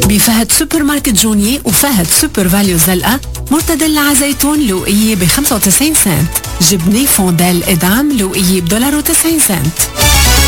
بفهد سوبر ماركت جوني وفهد سوبر فاليو زلقة مرتدى زيتون لوقية ب95 سنت. جبنة فونديل إدام لوقية $1.90.